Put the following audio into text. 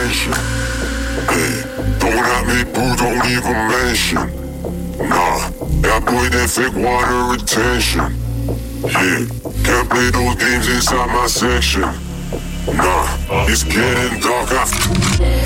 attention. Hey, don't at me, boo, don't even mention. Nah, that boy, that fake water retention. Yeah, can't play those games inside my section. Nah, it's getting dark.